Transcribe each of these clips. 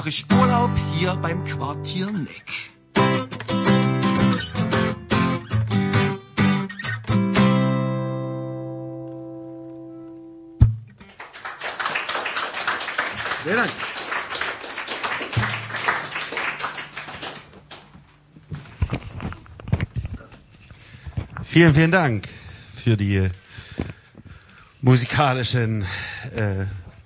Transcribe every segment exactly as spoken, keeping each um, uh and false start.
Ich Urlaub hier beim Quartier Nick. Vielen Dank. Vielen, vielen Dank für die musikalischen äh,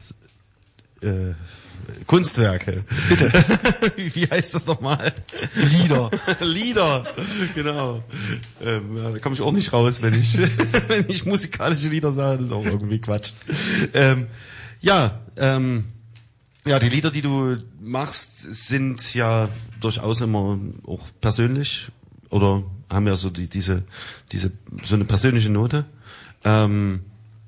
äh, Kunstwerke. Bitte. Wie heißt das nochmal? Lieder. Lieder, genau. Ähm, ja, da komme ich auch nicht raus, wenn ich wenn ich musikalische Lieder sage, das ist auch irgendwie Quatsch. Ähm, ja, ähm, ja, die Lieder, die du machst, sind ja durchaus immer auch persönlich oder haben ja so die, diese diese so eine persönliche Note. Ähm,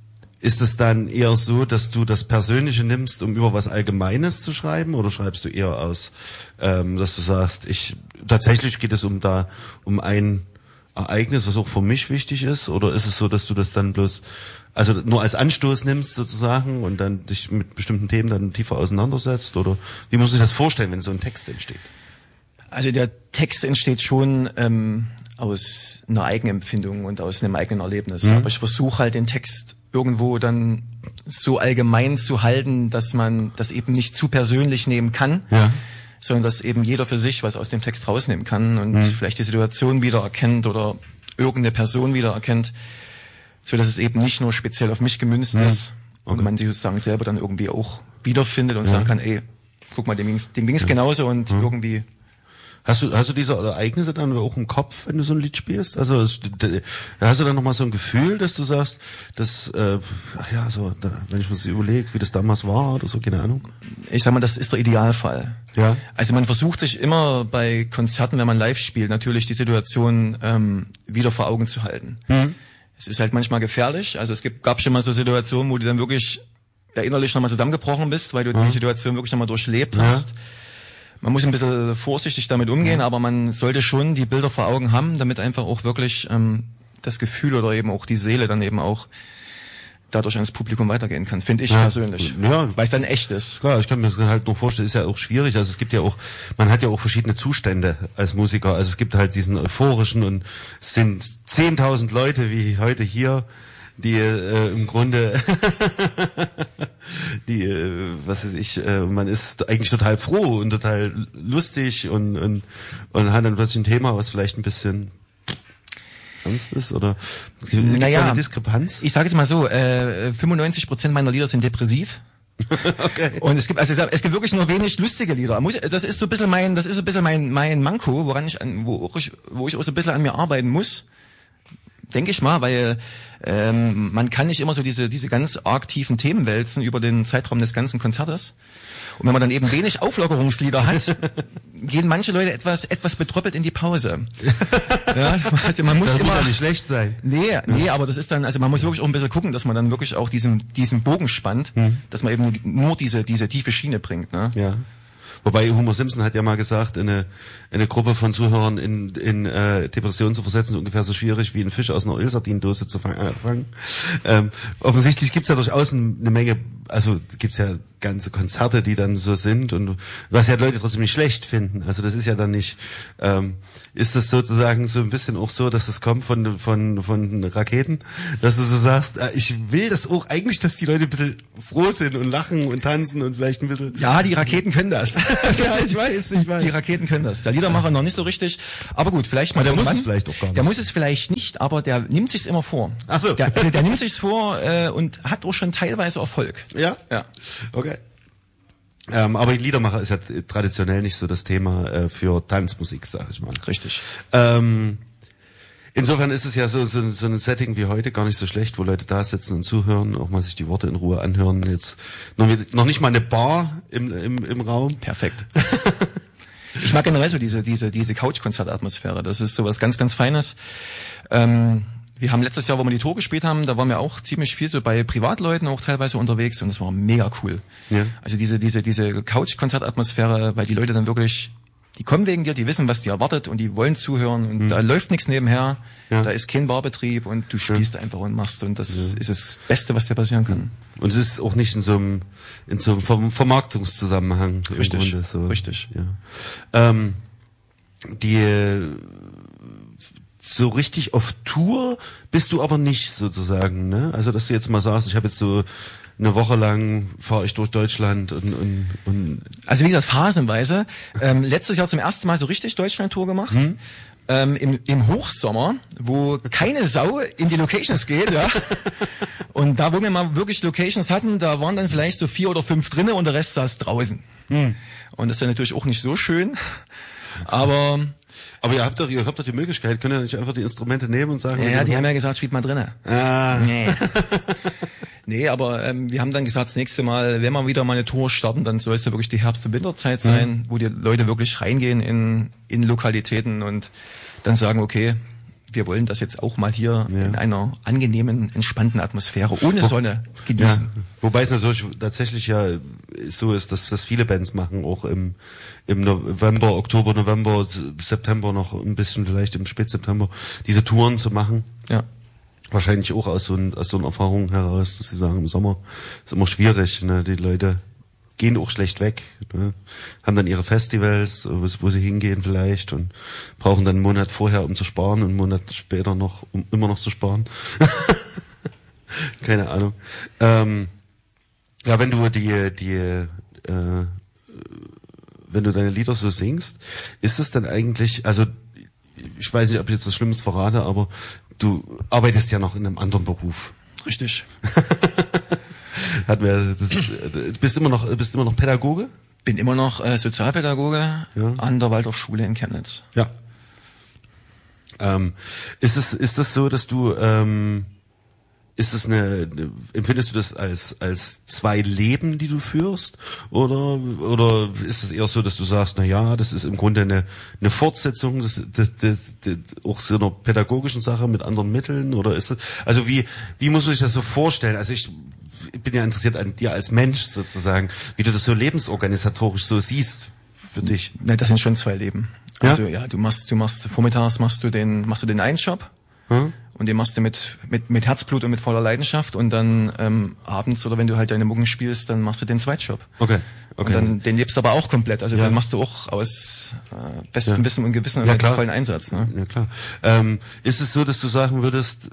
Ist es dann eher so, dass du das Persönliche nimmst, um über was Allgemeines zu schreiben, oder schreibst du eher aus, ähm, dass du sagst, ich tatsächlich geht es um da um ein Ereignis, was auch für mich wichtig ist, oder ist es so, dass du das dann bloß also nur als Anstoß nimmst sozusagen und dann dich mit bestimmten Themen dann tiefer auseinandersetzt, oder wie muss ich das vorstellen, wenn so ein Text entsteht? Also der Text entsteht schon ähm, aus einer Eigenempfindung und aus einem eigenen Erlebnis. Mhm. Aber ich versuche halt den Text irgendwo dann so allgemein zu halten, dass man das eben nicht zu persönlich nehmen kann, ja, sondern dass eben jeder für sich was aus dem Text rausnehmen kann und mhm. vielleicht die Situation wieder erkennt oder irgendeine Person wieder erkennt, so dass es eben nicht nur speziell auf mich gemünzt mhm. ist okay. und man sich sozusagen selber dann irgendwie auch wiederfindet und ja. sagen kann, ey, guck mal, dem ging's, dem ging's ja. genauso und mhm. irgendwie. Hast du, hast du diese Ereignisse dann auch im Kopf, wenn du so ein Lied spielst? Also hast du dann nochmal so ein Gefühl, dass du sagst, dass, äh, ach ja, so, da, wenn ich mir das überlege, wie das damals war oder so, keine Ahnung? Ich sag mal, das ist der Idealfall. Ja. Also man versucht sich immer bei Konzerten, wenn man live spielt, natürlich die Situation ähm, wieder vor Augen zu halten. Mhm. Es ist halt manchmal gefährlich. Also es gibt, gab schon mal so Situationen, wo du dann wirklich ja, innerlich nochmal zusammengebrochen bist, weil du mhm. die Situation wirklich nochmal durchlebt ja. hast. Man muss ein bisschen vorsichtig damit umgehen, aber man sollte schon die Bilder vor Augen haben, damit einfach auch wirklich ähm, das Gefühl oder eben auch die Seele dann eben auch dadurch ans Publikum weitergehen kann, finde ich ja, persönlich. Ja, weil es dann echt ist. Klar, ich kann mir das halt noch vorstellen, ist ja auch schwierig. Also es gibt ja auch, man hat ja auch verschiedene Zustände als Musiker. Also es gibt halt diesen euphorischen und es sind zehntausend Leute wie heute hier, die äh, im Grunde die äh, was weiß ich, äh, man ist eigentlich total froh und total lustig und und und hat dann plötzlich ein Thema, was vielleicht ein bisschen ernst ist, oder gibt es naja, eine Diskrepanz? Ich sage jetzt mal so, äh, fünfundneunzig Prozent meiner Lieder sind depressiv. Okay. Und es gibt also es gibt wirklich nur wenig lustige Lieder. Das ist so ein bisschen mein das ist so ein bisschen mein mein Manko, woran ich an, wo ich wo ich auch so ein bisschen an mir arbeiten muss. Denke ich mal, weil ähm, man kann nicht immer so diese diese ganz arg tiefen Themen wälzen über den Zeitraum des ganzen Konzertes. Und wenn man dann eben wenig Auflockerungslieder hat, gehen manche Leute etwas etwas betröppelt in die Pause. Ja, also man muss das immer muss ja nicht schlecht sein. Nee, nee, aber das ist dann, also man muss wirklich auch ein bisschen gucken, dass man dann wirklich auch diesen diesen Bogen spannt, hm. dass man eben nur diese diese tiefe Schiene bringt, ne? Ja. Wobei Homer Simpson hat ja mal gesagt, eine eine Gruppe von Zuhörern in in äh, Depression zu versetzen, ist ungefähr so schwierig wie einen Fisch aus einer Ölsardinendose zu fangen. Ähm, offensichtlich gibt's ja durchaus eine Menge, also gibt's ja ganze Konzerte, die dann so sind und was ja Leute trotzdem nicht schlecht finden. Also das ist ja dann nicht, ähm, ist das sozusagen so ein bisschen auch so, dass das kommt von von von Raketen, dass du so sagst, äh, ich will das auch eigentlich, dass die Leute ein bisschen froh sind und lachen und tanzen und vielleicht ein bisschen. Ja, die Raketen können das. Ja, ich weiß, ich weiß. Die Raketen können das. Der Liedermacher noch nicht so richtig, aber gut, vielleicht mal. Aber der muss es vielleicht auch gar nicht. Der muss es vielleicht nicht, aber der nimmt sich's immer vor. Ach so. Der, also der nimmt sich's vor äh, und hat auch schon teilweise Erfolg. Ja? Ja. Okay. Ähm, aber Liedermacher ist ja traditionell nicht so das Thema äh, für Tanzmusik, sag ich mal. Richtig. Ähm, insofern ist es ja so, so, so ein Setting wie heute gar nicht so schlecht, wo Leute da sitzen und zuhören, auch mal sich die Worte in Ruhe anhören. Jetzt noch, noch nicht mal eine Bar im, im, im Raum. Perfekt. Ich mag generell so diese diese diese Couch-Konzertatmosphäre. Das ist sowas ganz ganz Feines. Ähm, wir haben letztes Jahr, wo wir die Tour gespielt haben, da waren wir auch ziemlich viel so bei Privatleuten auch teilweise unterwegs und das war mega cool. Ja. Also diese diese diese Couch-Konzertatmosphäre, weil die Leute dann wirklich die kommen wegen dir, die wissen, was die erwartet und die wollen zuhören und mhm. da läuft nichts nebenher, ja. da ist kein Barbetrieb und du spielst ja. einfach und machst und das ja. ist das Beste, was dir passieren kann. Und es ist auch nicht in so einem, in so einem Vermarktungszusammenhang. Richtig, Grunde, so. richtig. Ja. Ähm, die, so richtig auf Tour bist du aber nicht sozusagen, ne? Also, dass du jetzt mal sagst, ich habe jetzt so eine Woche lang fahre ich durch Deutschland und, und, und also wie gesagt, phasenweise. Ähm, letztes Jahr zum ersten Mal so richtig Deutschland-Tour gemacht. Hm? Ähm, im, im Hochsommer, wo keine Sau in die Locations geht, ja. Und da, wo wir mal wirklich Locations hatten, da waren dann vielleicht so vier oder fünf drinne und der Rest saß draußen. Hm. Und das ist ja natürlich auch nicht so schön. Aber aber ihr habt doch, ihr habt doch die Möglichkeit, könnt ihr nicht einfach die Instrumente nehmen und sagen... Ja, ja die haben ja gesagt, spielt mal drinne. Ah. Nee. Nee, aber ähm, wir haben dann gesagt, das nächste Mal, wenn wir wieder mal eine Tour starten, dann soll es ja wirklich die Herbst- und Winterzeit sein, mhm. wo die Leute wirklich reingehen in in Lokalitäten und dann sagen, okay, wir wollen das jetzt auch mal hier ja. in einer angenehmen, entspannten Atmosphäre, ohne Wo, Sonne genießen. Ja. Wobei es natürlich tatsächlich ja so ist, dass das viele Bands machen, auch im im November, Oktober, November, September noch ein bisschen, vielleicht im Spätseptember, diese Touren zu machen. Ja. Wahrscheinlich auch aus so, ein, aus so einer Erfahrung heraus, dass sie sagen, im Sommer ist immer schwierig, ne? Die Leute gehen auch schlecht weg, ne? Haben dann ihre Festivals, wo sie hingehen vielleicht und brauchen dann einen Monat vorher, um zu sparen und einen Monat später noch, um immer noch zu sparen. Keine Ahnung. Ähm, ja, wenn du die, die, äh, wenn du deine Lieder so singst, ist es dann eigentlich, also ich weiß nicht, ob ich jetzt was Schlimmes verrate, aber du arbeitest ja noch in einem anderen Beruf. Richtig. Hat mir, das, du bist immer noch, bist immer noch Pädagoge? Bin immer noch äh, Sozialpädagoge ja. an der Waldorfschule in Chemnitz. Ja. Ähm, ist es, ist das so, dass du, ähm, ist es eine, empfindest du das als als zwei Leben, die du führst, oder oder ist es eher so, dass du sagst, na ja, das ist im Grunde eine eine Fortsetzung des, des, des, des auch so einer pädagogischen Sache mit anderen Mitteln, oder ist es, also wie wie muss man sich das so vorstellen? Also ich Ich bin ja interessiert an dir als Mensch sozusagen, wie du das so lebensorganisatorisch so siehst für dich. Na, das sind schon zwei Leben. Ja? Also ja, du machst, du machst vormittags machst du den, machst du den einen Job hm? und den machst du mit mit mit Herzblut und mit voller Leidenschaft und dann ähm, abends oder wenn du halt deine Mucken spielst, dann machst du den Zweitjob. Okay. Okay. Und dann den lebst du aber auch komplett. Also ja. dann machst du auch aus äh, bestem ja. Wissen und Gewissen und ja, mit vollen Einsatz. Ne? Ja klar. Ähm, ist es so, dass du sagen würdest,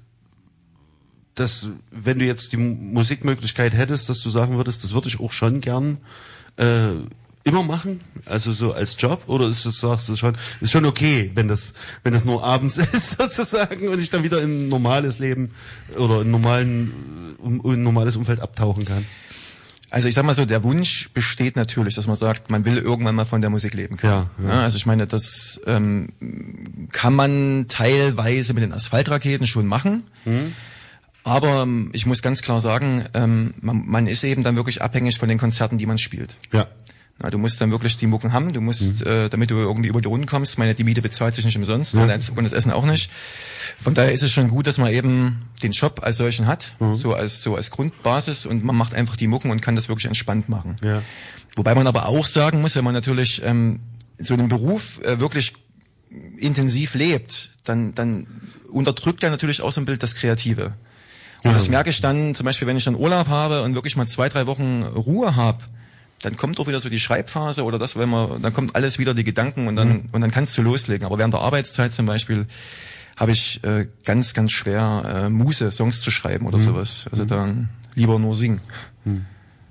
dass wenn du jetzt die Musikmöglichkeit hättest, dass du sagen würdest, das würde ich auch schon gern äh, immer machen, also so als Job, oder ist das, sagst du schon, ist schon okay, wenn das wenn das nur abends ist sozusagen und ich dann wieder in ein normales Leben oder in normalen um, in ein normales Umfeld abtauchen kann? Also ich sag mal so, der Wunsch besteht natürlich, dass man sagt, man will irgendwann mal von der Musik leben können. Ja, ja. Ja, also ich meine, das ähm, kann man teilweise mit den Asphaltraketen schon machen. Mhm. Aber ähm, ich muss ganz klar sagen, ähm, man, man ist eben dann wirklich abhängig von den Konzerten, die man spielt. Ja. Na, du musst dann wirklich die Mucken haben, du musst, mhm. äh, damit du irgendwie über die Runden kommst, meine, die Miete bezahlt sich nicht umsonst, ja. und das Essen auch nicht. Von daher ist es schon gut, dass man eben den Job als solchen hat, mhm. so als so als Grundbasis, und man macht einfach die Mucken und kann das wirklich entspannt machen. Ja. Wobei man aber auch sagen muss, wenn man natürlich ähm, so einen Beruf äh, wirklich intensiv lebt, dann dann unterdrückt er natürlich auch so ein Bild das Kreative. Und das merke ich dann, zum Beispiel, wenn ich dann Urlaub habe und wirklich mal zwei, drei Wochen Ruhe habe, dann kommt auch wieder so die Schreibphase oder das, wenn man, dann kommt alles wieder, die Gedanken, und dann, mhm. und dann kannst du loslegen. Aber während der Arbeitszeit zum Beispiel habe ich äh, ganz, ganz schwer äh, Muße, Songs zu schreiben oder mhm. sowas. Also dann lieber nur singen. Mhm.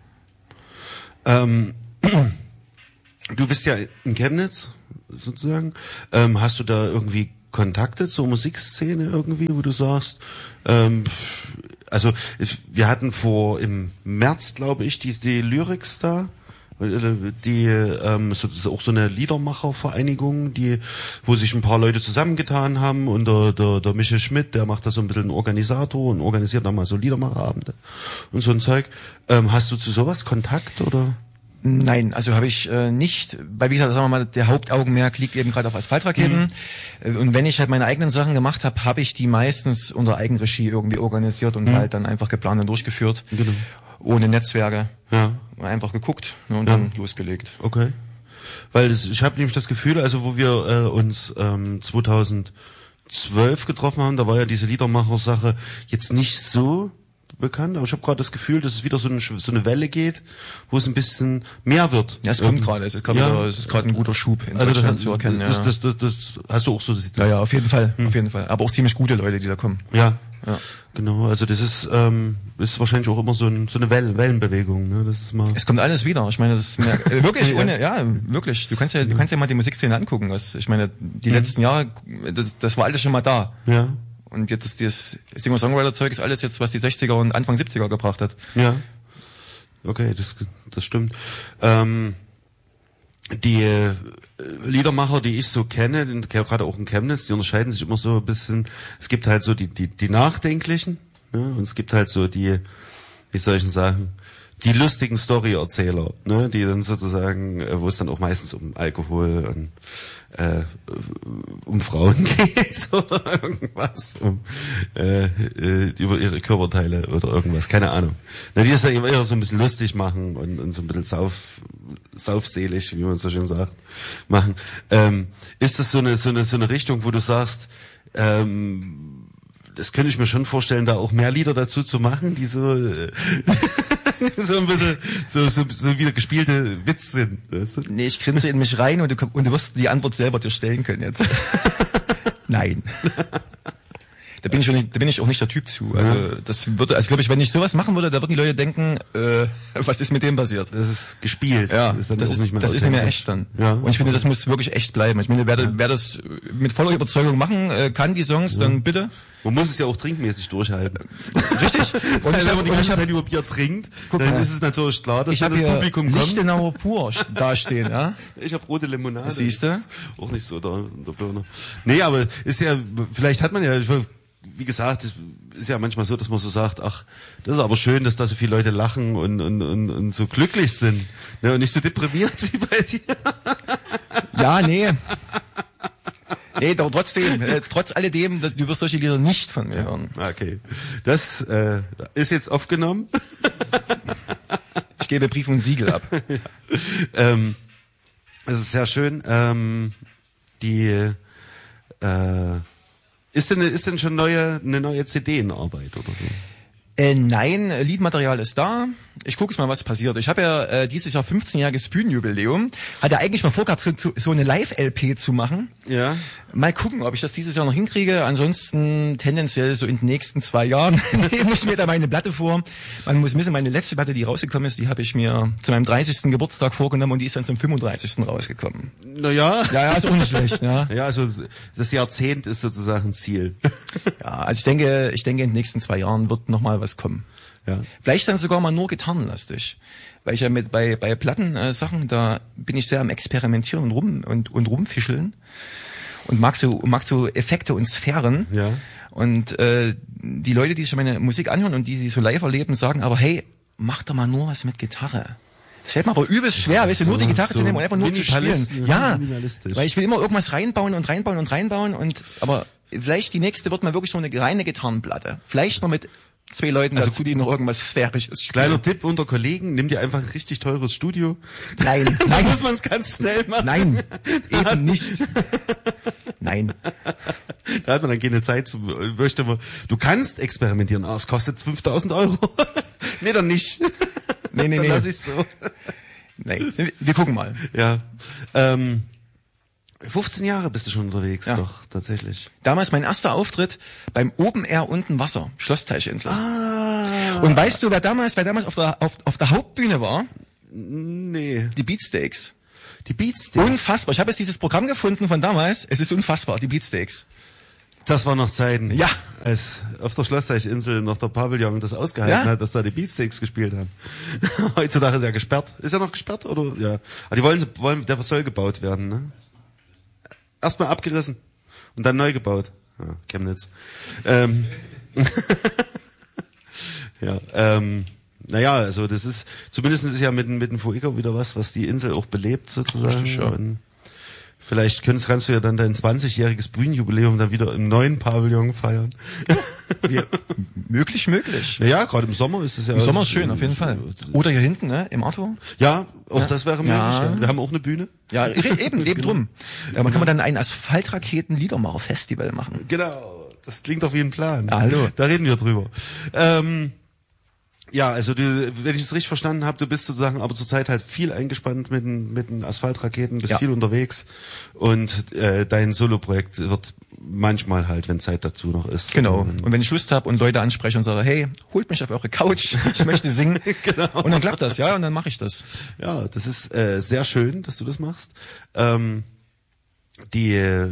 Ähm, du bist ja in Chemnitz, sozusagen. Ähm, hast du da irgendwie Kontakte zur Musikszene irgendwie, wo du sagst, ähm, also wir hatten vor im März, glaube ich, die, die Lyrics da, die ähm, so, auch so eine Liedermachervereinigung, die, wo sich ein paar Leute zusammengetan haben, und der, der, der Michael Schmidt, der macht da so ein bisschen einen Organisator und organisiert dann mal so Liedermacherabende und so ein Zeug. Ähm, hast du zu sowas Kontakt oder? Nein, also habe ich äh, nicht, weil wie gesagt, sagen wir mal, der Hauptaugenmerk liegt eben gerade auf Asphaltraketen. Mhm. Und wenn ich halt meine eigenen Sachen gemacht habe, habe ich die meistens unter Eigenregie irgendwie organisiert und mhm. halt dann einfach geplant und durchgeführt. Genau. Ohne Netzwerke. Ja. Einfach geguckt, ne, und ja. dann losgelegt. Okay. weil das, ich habe nämlich das Gefühl, also wo wir äh, uns ähm, zweitausendzwölf getroffen haben, da war ja diese Liedermacher-Sache jetzt nicht so bekannt, aber ich habe gerade das Gefühl, dass es wieder so eine, so eine Welle geht, wo es ein bisschen mehr wird. Ja, es kommt ähm, gerade, es ist gerade ja. es ist gerade ein guter Schub in also Deutschland das, zu erkennen. Das, ja. das, das, das, das hast du auch so. Das, ja, ja, auf jeden Fall, hm. auf jeden Fall. Aber auch ziemlich gute Leute, die da kommen. Ja, ja. Genau. Also das ist ähm, ist wahrscheinlich auch immer so, ein, so eine Wellen, Wellenbewegung. Ne? Das ist mal. Es kommt alles wieder. Ich meine, das ist mehr, äh, wirklich ja. ohne, ja, wirklich. Du kannst ja, du kannst ja mal die Musikszene angucken. Was, ich meine, die mhm. letzten Jahre, das, das war alles schon mal da. Ja. Und jetzt ist das Singer-Songwriter-Zeug ist alles jetzt, was die sechziger und Anfang siebziger gebracht hat. Ja. Okay, das, das stimmt. Ähm, die äh, Liedermacher, die ich so kenne, gerade auch in Chemnitz, die unterscheiden sich immer so ein bisschen. Es gibt halt so die, die, die Nachdenklichen, ne? Und es gibt halt so die, wie soll ich denn sagen, die lustigen Story-Erzähler, ne, die dann sozusagen, wo es dann auch meistens um Alkohol und äh, um Frauen geht oder irgendwas, um äh, äh, über ihre Körperteile oder irgendwas, keine Ahnung. Na, die es ja eher so ein bisschen lustig machen und, und so ein bisschen sauf, saufselig, wie man so schön sagt, machen. Ähm, ist das so eine so eine so eine Richtung, wo du sagst, ähm, das könnte ich mir schon vorstellen, da auch mehr Lieder dazu zu machen, die so äh, so ein bisschen so, so, so wieder gespielte Witz sind. Weißt du? Nee, ich grinse in mich rein und du, und du wirst die Antwort selber dir stellen können jetzt. Nein. Da bin ich auch nicht, da bin ich auch nicht der Typ zu. Also ja. das würde, also glaube ich, wenn ich sowas machen würde, da würden die Leute denken, äh, was ist mit dem passiert? Das ist gespielt. Ja, das ist, dann das, ist nicht mehr das ist nicht mehr echt dann. Ja. Und ich finde, das muss wirklich echt bleiben. Ich meine, wer, ja. wer das mit voller Überzeugung machen äh, kann, die Songs, ja. dann bitte. Man muss es ja auch trinkmäßig durchhalten. Richtig. Und wenn man die ganze Zeit über Bier trinkt, dann mal, ist es natürlich klar, dass ich das Publikum kommt. Lichtenauer pur dastehen, ja? Ich habe rote Limonade. Siehst du? Auch nicht so der, der Birne. Nee, aber ist ja, vielleicht hat man ja, wie gesagt, es ist ja manchmal so, dass man so sagt, ach, das ist aber schön, dass da so viele Leute lachen und, und, und, und so glücklich sind. Ne, und nicht so deprimiert wie bei dir. Ja, nee. Nee, doch trotzdem, äh, trotz alledem, du wirst solche Lieder nicht von mir hören. Okay. Das äh, ist jetzt aufgenommen. Ich gebe Brief und Siegel ab. Ja. Ähm, das ist sehr schön. Ähm, die äh, ist denn ist denn schon neue eine neue C D in Arbeit oder so? Äh, nein, Liedmaterial ist da. Ich gucke jetzt mal, was passiert. Ich habe ja äh, dieses Jahr fünfzehnjähriges Bühnenjubiläum. Hatte eigentlich mal vorgehabt, so, so eine Live-L P zu machen. Ja. Mal gucken, ob ich das dieses Jahr noch hinkriege. Ansonsten tendenziell so in den nächsten zwei Jahren nehme ich mir da meine Platte vor. Man muss wissen, meine letzte Platte, die rausgekommen ist, die habe ich mir zu meinem dreißigsten Geburtstag vorgenommen und die ist dann zum fünfunddreißigsten rausgekommen. Naja. Ja, ja, ist auch nicht schlecht. Ja. Ja, also das Jahrzehnt ist sozusagen ein Ziel. Ja, also ich denke, ich denke, in den nächsten zwei Jahren wird noch mal was kommen. Ja. Vielleicht dann sogar mal nur gitarrenlastig. Weil ich ja mit bei bei Plattensachen, äh, da bin ich sehr am Experimentieren und rum und und rumfischeln und mag so mag so Effekte und Sphären. Ja. Und äh, die Leute, die sich meine Musik anhören und die sie so live erleben, sagen aber, hey, mach doch mal nur was mit Gitarre. Das fällt mir aber übelst schwer, weißt du, nur die Gitarre so zu nehmen und einfach nur zu spielen. Ja, weil ich will immer irgendwas reinbauen und reinbauen und reinbauen und aber vielleicht die nächste wird mal wirklich so eine reine Gitarrenplatte. Vielleicht noch mit zwei Leuten also, dazu, die noch irgendwas Sphärisches spielen. Kleiner Tipp unter Kollegen, nimm dir einfach ein richtig teures Studio. Nein, da nein. muss man es ganz schnell machen. Nein, eben nicht. Nein. Da hat man dann keine Zeit zu, möchte man, du kannst experimentieren, ah, es kostet fünftausend Euro. Nee, dann nicht. Nee, nee, dann nee. lass ich so. Nee, wir gucken mal. Ja, ähm, fünfzehn Jahre bist du schon unterwegs, ja. Doch, tatsächlich. Damals mein erster Auftritt beim Open Air unten Wasser, Schlossteichinsel. Ah. Und weißt du, wer damals, wer damals auf der, auf, auf der Hauptbühne war? Nee. Die Beatsteaks. Die Beatsteaks? Unfassbar. Ich habe jetzt dieses Programm gefunden von damals. Es ist unfassbar, die Beatsteaks. Das war noch Zeiten. Ja. Als auf der Schlossteichinsel noch der Pavillon das ausgehalten ja? hat, dass da die Beatsteaks gespielt haben. Heutzutage ist ja gesperrt. Ist ja noch gesperrt, oder? Ja. Aber die wollen, wollen, der soll gebaut werden, ne? Erstmal abgerissen und dann neu gebaut. Ja, Chemnitz. Ähm. ja, ähm, naja, also das ist, zumindest ist ja mit, mit dem Fuego wieder was, was die Insel auch belebt sozusagen. Richtig, ja. Und Vielleicht kannst, kannst du ja dann dein zwanzigjähriges Bühnenjubiläum dann wieder im neuen Pavillon feiern. Wir, möglich, möglich. Ja, gerade im Sommer ist es ja... Im Sommer ist schön, auf jeden Fall. Oder hier hinten, ne, im Arthur. Ja, auch ja. das wäre möglich. Ja. Ja. Wir haben auch eine Bühne. Ja, eben, eben drum. Ja, man kann man dann ein Asphaltraketen-Liedermacher-Festival machen. Genau, das klingt doch wie ein Plan. Hallo. Da reden wir drüber. Ähm, Ja, also du, wenn ich es richtig verstanden habe, du bist sozusagen aber zurzeit halt viel eingespannt mit den, mit den Asphaltraketen, bist ja. viel unterwegs und äh, dein Soloprojekt wird manchmal halt, wenn Zeit dazu noch ist. Genau. Und wenn ich Lust habe und Leute anspreche und sage, hey, holt mich auf eure Couch, ich möchte singen. Genau. Und dann klappt das, ja, und dann mache ich das. Ja, das ist äh, sehr schön, dass du das machst. Ähm, die äh,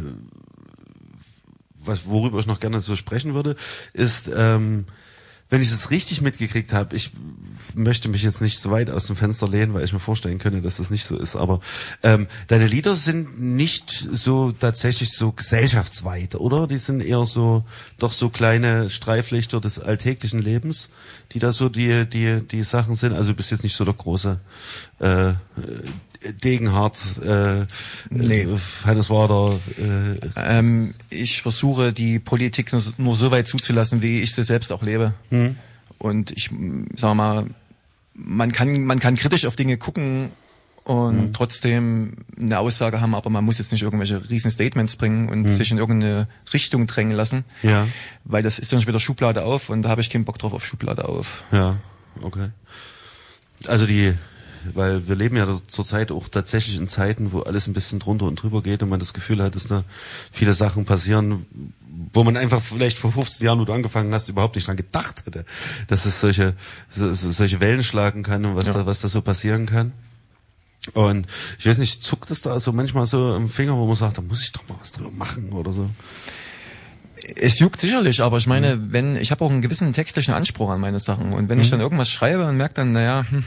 was worüber ich noch gerne so sprechen würde, ist ähm, wenn ich es richtig mitgekriegt habe, ich möchte mich jetzt nicht so weit aus dem Fenster lehnen, weil ich mir vorstellen könnte, dass das nicht so ist, aber ähm, deine Lieder sind nicht so tatsächlich so gesellschaftsweit, oder? Die sind eher so, doch so kleine Streiflichter des alltäglichen Lebens, die da so die die die Sachen sind. Also du bist jetzt nicht so der große äh, Degenhardt, äh, nee. Hannes Wader. Äh, ähm, ich versuche die Politik nur, nur so weit zuzulassen, wie ich sie selbst auch lebe. Hm. Und ich sag mal, man kann man kann kritisch auf Dinge gucken und hm. trotzdem eine Aussage haben, aber man muss jetzt nicht irgendwelche riesen Statements bringen und hm. sich in irgendeine Richtung drängen lassen. Ja. Weil das ist dann schon wieder Schublade auf und da habe ich keinen Bock drauf auf Schublade auf. Ja, okay. Also die weil wir leben ja zurzeit auch tatsächlich in Zeiten, wo alles ein bisschen drunter und drüber geht und man das Gefühl hat, dass da viele Sachen passieren, wo man einfach vielleicht vor fünfzehn Jahren, wo du angefangen hast, überhaupt nicht dran gedacht hätte, dass es solche so, solche Wellen schlagen kann und was ja. da was da so passieren kann. Und ich weiß nicht, zuckt es da so manchmal so im Finger, wo man sagt, da muss ich doch mal was drüber machen oder so. Es juckt sicherlich, aber ich meine, mhm. wenn ich habe auch einen gewissen textlichen Anspruch an meine Sachen und wenn mhm. ich dann irgendwas schreibe und merke dann, naja, hm,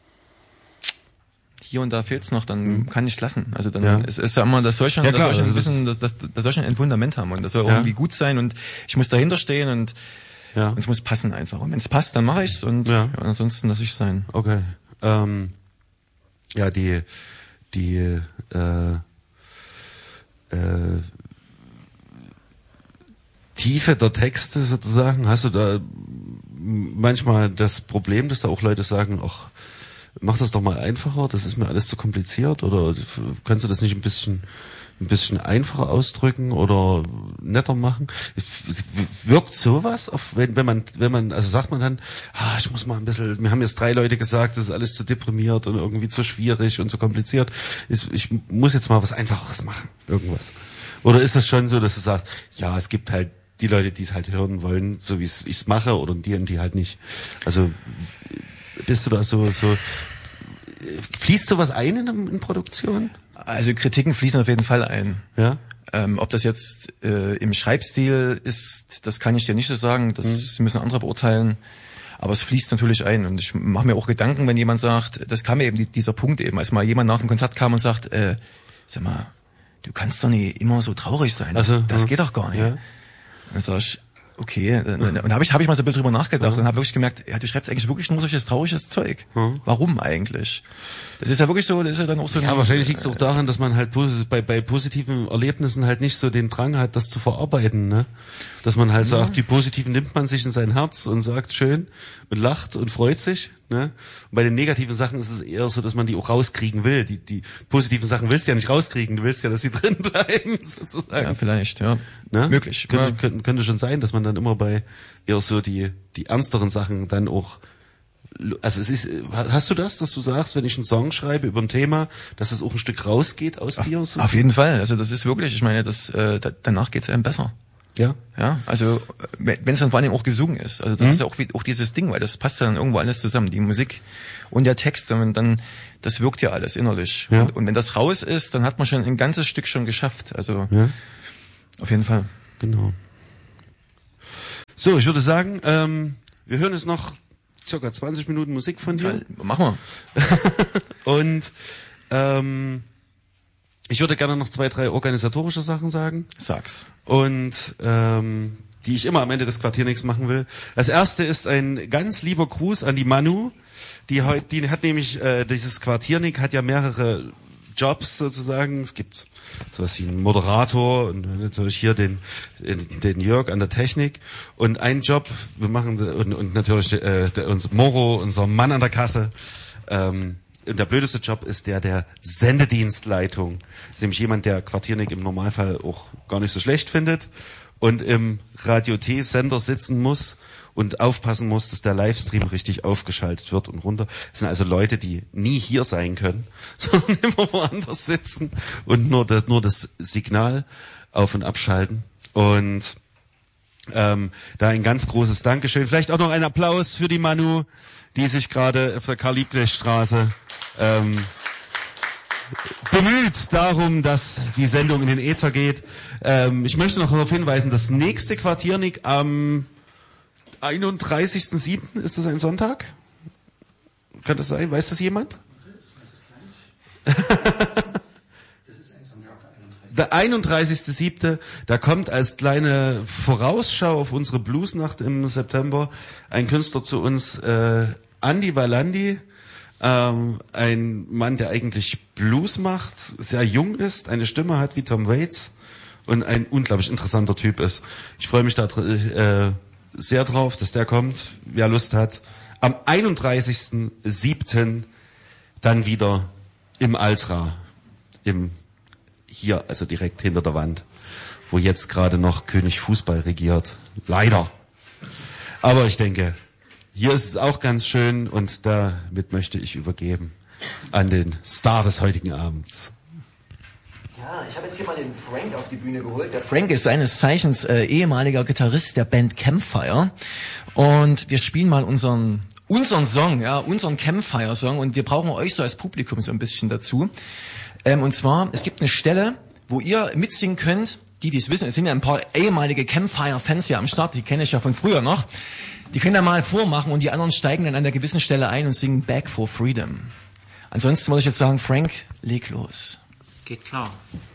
hier und da fehlt's noch, dann mhm. kann ich's lassen. Also dann ja. es ist ja immer, das soll schon, ja, das soll schon also wissen, das, das, das soll schon ein Fundament haben und das soll ja. irgendwie gut sein und ich muss dahinter stehen und, ja. und es muss passen einfach. Und wenn es passt, dann mache ich's und ja. Ja, ansonsten lasse ich's sein. Okay. Ähm, ja, die die äh, äh, Tiefe der Texte sozusagen, hast du da manchmal das Problem, dass da auch Leute sagen, ach, mach das doch mal einfacher, das ist mir alles zu kompliziert, oder kannst du das nicht ein bisschen ein bisschen einfacher ausdrücken oder netter machen? Wirkt sowas auf, wenn, wenn man, wenn man, also sagt man dann, ah, ich muss mal ein bisschen, mir haben jetzt drei Leute gesagt, das ist alles zu deprimiert und irgendwie zu schwierig und zu kompliziert. Ich, ich muss jetzt mal was Einfacheres machen, irgendwas. Oder ist es schon so, dass du sagst, ja, es gibt halt die Leute, die es halt hören wollen, so wie ich es mache, oder die und die halt nicht. Also bist du da so, so, fließt sowas ein in, in Produktion? Also Kritiken fließen auf jeden Fall ein. Ja. Ähm, ob das jetzt äh, im Schreibstil ist, das kann ich dir nicht so sagen, das hm. müssen andere beurteilen. Aber es fließt natürlich ein und ich mache mir auch Gedanken, wenn jemand sagt, das kam mir eben dieser Punkt eben, als mal jemand nach dem Konzert kam und sagt, äh, sag mal, du kannst doch nicht immer so traurig sein, das, also, das ja. geht doch gar nicht. Ja. Dann sag ich, okay, und da habe ich, hab ich mal so ein bisschen drüber nachgedacht ja. und habe wirklich gemerkt, ja, du schreibst eigentlich wirklich nur solches trauriges Zeug. Hm. Warum eigentlich? Das ist ja wirklich so, das ist ja dann auch so... Ja, ein, wahrscheinlich liegt es auch daran, dass man halt bei, bei positiven Erlebnissen halt nicht so den Drang hat, das zu verarbeiten, ne? Dass man halt ja. sagt, die positiven nimmt man sich in sein Herz und sagt schön und lacht und freut sich, ne? Und bei den negativen Sachen ist es eher so, dass man die auch rauskriegen will. Die, die positiven Sachen willst du ja nicht rauskriegen, du willst ja, dass sie drin bleiben, sozusagen. Ja, vielleicht, ja. Ne? Möglich. Könnte, ja. könnte, könnte schon sein, dass man dann immer bei eher so die, die ernsteren Sachen dann auch, also es ist, hast du das, dass du sagst, wenn ich einen Song schreibe über ein Thema, dass es auch ein Stück rausgeht aus auf, dir? So? Auf jeden Fall, also das ist wirklich, ich meine, das, äh, da, danach geht's einem besser. Ja. Ja, also wenn es dann vor allem auch gesungen ist, also das mhm. ist ja auch, wie, auch dieses Ding, weil das passt ja dann irgendwo alles zusammen, die Musik und der Text und dann, das wirkt ja alles innerlich. Ja. Und, und wenn das raus ist, dann hat man schon ein ganzes Stück schon geschafft, also ja. auf jeden Fall. Genau. So, ich würde sagen, ähm, wir hören jetzt noch circa zwanzig Minuten Musik von dir. Ja, machen wir. Und ähm, ich würde gerne noch zwei, drei organisatorische Sachen sagen. Sag's. Und ähm, die ich immer am Ende des Quartiernicks machen will. Das erste ist ein ganz lieber Gruß an die Manu. Die heute, die hat nämlich, äh, dieses Quartiernick hat ja mehrere Jobs sozusagen. Es gibt sowas wie einen Moderator und natürlich hier den den Jörg an der Technik und einen Job. Wir machen und, und natürlich äh, der, uns Moro, unser Mann an der Kasse. Ähm, und der blödeste Job ist der der Sendedienstleitung. Das ist nämlich jemand, der Quartiernik im Normalfall auch gar nicht so schlecht findet und im Radio-T-Sender sitzen muss und aufpassen muss, dass der Livestream richtig aufgeschaltet wird und runter. Das sind also Leute, die nie hier sein können, sondern immer woanders sitzen und nur das, nur das Signal auf- und abschalten. Und ähm, da ein ganz großes Dankeschön. Vielleicht auch noch ein Applaus für die Manu, die sich gerade auf der Karl-Liebknecht-Straße ähm, bemüht darum, dass die Sendung in den Äther geht. Ähm, ich möchte noch darauf hinweisen, das nächste Quartiernik am einunddreißigsten siebten ist das ein Sonntag? Kann das sein? Weiß das jemand? Der einunddreißigste siebte Da kommt als kleine Vorausschau auf unsere Bluesnacht im September ein Künstler zu uns, äh, Andi Valandi, ähm, ein Mann, der eigentlich Blues macht, sehr jung ist, eine Stimme hat wie Tom Waits und ein unglaublich interessanter Typ ist. Ich freue mich da äh, sehr drauf, dass der kommt, wer Lust hat. Am einunddreißigsten siebten dann wieder im Altra, im hier, also direkt hinter der Wand, wo jetzt gerade noch König Fußball regiert. Leider. Aber ich denke, hier ist es auch ganz schön und damit möchte ich übergeben an den Star des heutigen Abends. Ja, ich habe jetzt hier mal den Frank auf die Bühne geholt. Der Frank ist seines Zeichens äh, ehemaliger Gitarrist der Band Campfire und wir spielen mal unseren unseren Song, ja, unseren Campfire-Song und wir brauchen euch so als Publikum so ein bisschen dazu. Ähm, und zwar, es gibt eine Stelle, wo ihr mitsingen könnt, die die es wissen, es sind ja ein paar ehemalige Campfire-Fans ja am Start, die kenne ich ja von früher noch. Die können da mal vormachen und die anderen steigen dann an einer gewissen Stelle ein und singen Back for Freedom. Ansonsten muss ich jetzt sagen, Frank, leg los. Geht klar.